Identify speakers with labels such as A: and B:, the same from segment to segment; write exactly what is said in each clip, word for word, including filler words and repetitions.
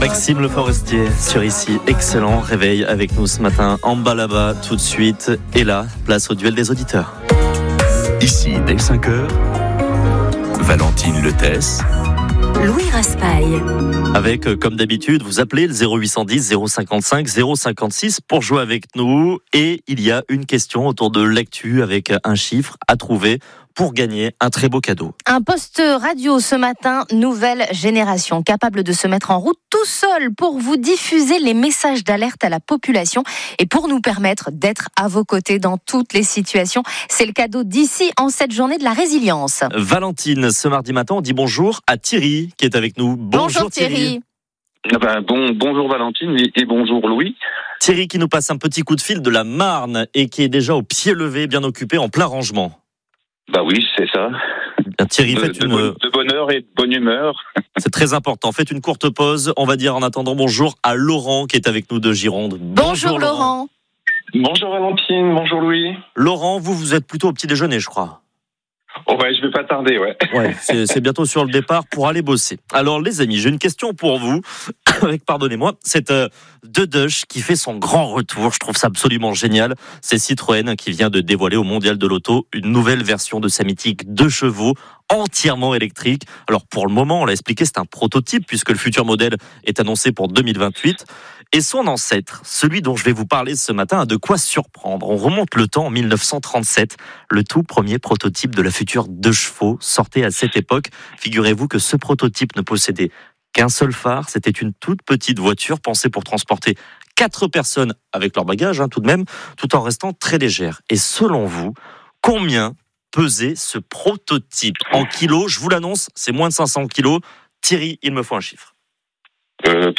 A: Maxime Le Forestier sur Ici, excellent réveil avec nous ce matin en bas là-bas tout de suite. Et là, place au duel des auditeurs.
B: Ici, dès cinq heures, Valentine Letesse,
C: Louis Raspail.
A: Avec, comme d'habitude, vous appelez le zéro huit cent dix zéro cinquante-cinq zéro cinquante-six pour jouer avec nous. Et il y a une question autour de l'actu avec un chiffre à trouver pour gagner un très beau cadeau.
C: Un poste radio ce matin, nouvelle génération, capable de se mettre en route tout seul pour vous diffuser les messages d'alerte à la population et pour nous permettre d'être à vos côtés dans toutes les situations. C'est le cadeau d'ici en cette journée de la résilience.
A: Valentine, ce mardi matin, on dit bonjour à Thierry qui est avec nous. Bonjour,
C: bonjour Thierry. Thierry.
D: Ah ben, bon, bonjour Valentine et, et bonjour Louis.
A: Thierry qui nous passe un petit coup de fil de la Marne et qui est déjà au pied levé, bien occupé, en plein rangement.
D: Bah oui, c'est ça.
A: Bien, Thierry,
D: de,
A: faites
D: de,
A: une...
D: bonne, de bonne heure et de bonne humeur.
A: C'est très important. Faites une courte pause. On va dire en attendant bonjour à Laurent qui est avec nous de Gironde.
C: Bonjour, bonjour Laurent.
D: Bonjour Valentine, bonjour Louis.
A: Laurent, vous, vous êtes plutôt au petit déjeuner, je crois.
D: Oh ouais, je vais pas tarder, ouais.
A: Ouais, c'est, c'est bientôt sur le départ pour aller bosser. Alors les amis, j'ai une question pour vous, avec, pardonnez-moi, c'est euh, Dedush qui fait son grand retour, je trouve ça absolument génial. C'est Citroën qui vient de dévoiler au Mondial de l'Auto une nouvelle version de sa mythique deux chevaux, entièrement électrique. Alors pour le moment, on l'a expliqué, c'est un prototype puisque le futur modèle est annoncé pour deux mille vingt-huit. Et son ancêtre, celui dont je vais vous parler ce matin, a de quoi surprendre. On remonte le temps en mille neuf cent trente-sept. Le tout premier prototype de la future deux chevaux sortait à cette époque. Figurez-vous que ce prototype ne possédait qu'un seul phare. C'était une toute petite voiture pensée pour transporter quatre personnes avec leur bagage, hein, tout de même, tout en restant très légère. Et selon vous, combien pesait ce prototype en kilos? Je vous l'annonce, c'est moins de cinq cents kilos. Thierry, il me faut un chiffre.
D: Euh...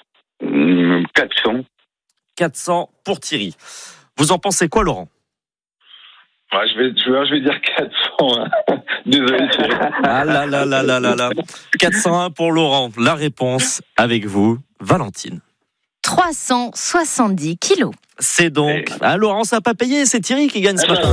D: quatre cents.
A: quatre cents pour Thierry. Vous en pensez quoi, Laurent?
D: Ouais, je, vais, je, vais, je vais dire quatre cents. Hein. Désolé, Thierry.
A: Ah là là là là là là. quatre cent un pour Laurent. La réponse avec vous, Valentine.
C: trois cent soixante-dix kilos.
A: C'est donc... Ah, Laurent, ça n'a pas payé, c'est Thierry qui gagne ce matin.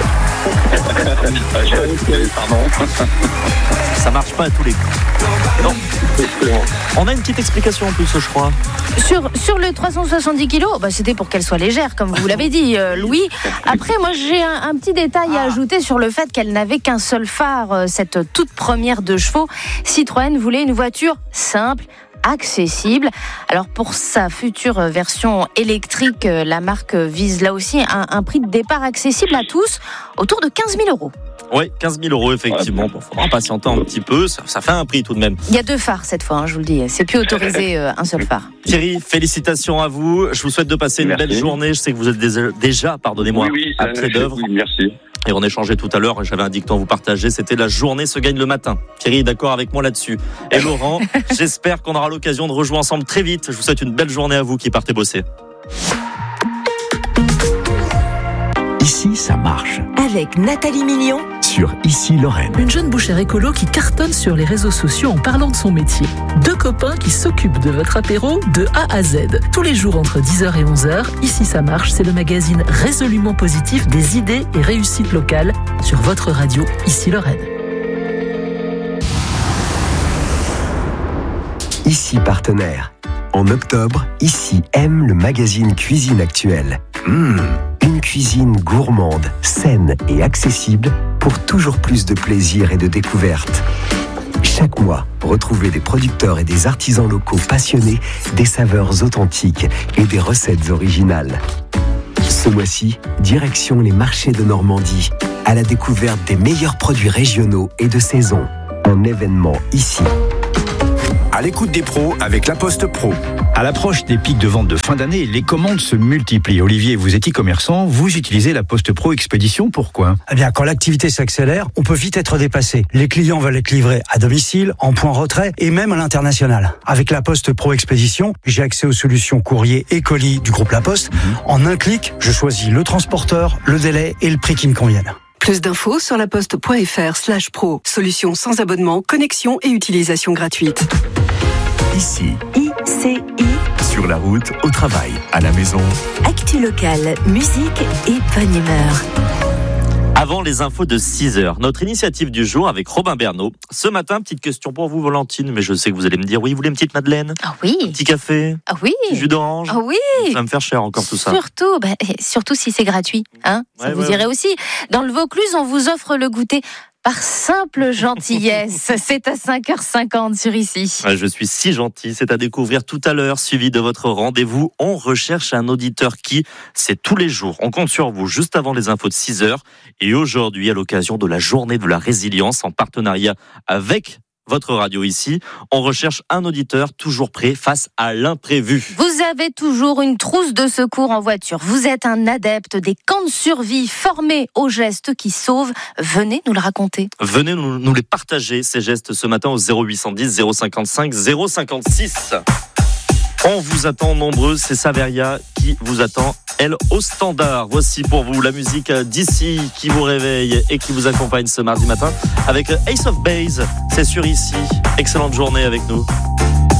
D: Pardon.
A: Ça marche pas à tous les coups. Non. On a une petite explication en plus, je crois.
C: Sur, sur le trois cent soixante-dix kilos, bah c'était pour qu'elle soit légère, comme vous l'avez dit, euh, Louis. Après, moi, j'ai un, un petit détail à ajouter sur le fait qu'elle n'avait qu'un seul phare, cette toute première deux chevaux. Citroën voulait une voiture simple, accessible. Alors pour sa future version électrique, la marque vise là aussi un, un prix de départ accessible à tous, autour de quinze mille euros.
A: Oui, quinze mille euros effectivement. Il faudra patienter un petit peu, ça, ça fait un prix tout de même.
C: Il y a deux phares cette fois, hein, je vous le dis. C'est plus autorisé euh, un seul phare.
A: Thierry, félicitations à vous. Je vous souhaite de passer une merci. Belle journée. Je sais que vous êtes déjà, déjà pardonnez-moi,
D: oui, oui,
A: à pied d'œuvre.
D: Oui, merci.
A: Et on échangeait tout à l'heure, j'avais un dicton à vous partager, c'était la journée se gagne le matin. Thierry est d'accord avec moi là-dessus. Et Laurent, j'espère qu'on aura l'occasion de rejouer ensemble très vite. Je vous souhaite une belle journée à vous qui partez bosser.
B: Ici, ça marche.
C: Avec Nathalie Million.
B: Sur Ici Lorraine.
E: Une jeune bouchère écolo qui cartonne sur les réseaux sociaux en parlant de son métier. Deux copains qui s'occupent de votre apéro de A à Z. Tous les jours entre dix heures et onze heures, Ici ça marche, c'est le magazine résolument positif des idées et réussites locales sur votre radio Ici Lorraine.
F: Ici partenaire. En octobre, Ici aime le magazine Cuisine Actuelle. Mmh, une cuisine gourmande, saine et accessible pour toujours plus de plaisir et de découverte. Chaque mois, retrouvez des producteurs et des artisans locaux passionnés, des saveurs authentiques et des recettes originales. Ce mois-ci, direction les marchés de Normandie, à la découverte des meilleurs produits régionaux et de saison. Un événement ici.
G: À l'écoute des pros avec La Poste Pro. À l'approche des pics de vente de fin d'année, les commandes se multiplient. Olivier, vous êtes e-commerçant, vous utilisez La Poste Pro Expédition, pourquoi ?
H: Eh bien, quand l'activité s'accélère, on peut vite être dépassé. Les clients veulent être livrés à domicile, en point retrait et même à l'international. Avec La Poste Pro Expédition, j'ai accès aux solutions courrier et colis du groupe La Poste. Mmh. En un clic, je choisis le transporteur, le délai et le prix qui me conviennent.
I: Plus d'infos sur laposte.fr slash pro. Solution sans abonnement, connexion et utilisation gratuite.
B: Ici.
C: I C I.
B: Sur la route, au travail, à la maison.
C: Actu locale, musique et bonne humeur.
A: Avant les infos de six heures, notre initiative du jour avec Robin Bernot. Ce matin, petite question pour vous, Valentine, mais je sais que vous allez me dire, oui, vous voulez une petite madeleine?
C: Ah oui.
A: Un petit café?
C: Ah oui.
A: Un petit jus d'orange?
C: Ah oui.
A: Ça va me faire cher encore tout ça.
C: Surtout, bah, surtout si c'est gratuit. Hein, ça
A: Ouais,
C: vous
A: ouais,
C: irez
A: ouais.
C: aussi. Dans le Vaucluse, on vous offre le goûter par simple gentillesse. C'est à cinq heures cinquante sur Ici.
A: Ouais, je suis si gentil, c'est à découvrir tout à l'heure, suivi de votre rendez-vous. On recherche un auditeur qui, c'est tous les jours. On compte sur vous juste avant les infos de six heures. Et aujourd'hui, à l'occasion de la journée de la résilience, en partenariat avec votre radio ici, on recherche un auditeur toujours prêt face à l'imprévu.
C: Vous avez toujours une trousse de secours en voiture. Vous êtes un adepte des camps de survie formés aux gestes qui sauvent. Venez nous le raconter.
A: Venez nous, nous les partager, ces gestes, ce matin au zéro huit cent dix, zéro cinquante-cinq, zéro cinquante-six. On vous attend nombreux, c'est Saveria qui vous attend, elle, au standard. Voici pour vous la musique d'ici qui vous réveille et qui vous accompagne ce mardi matin avec Ace of Base. C'est sur Ici. Excellente journée avec nous.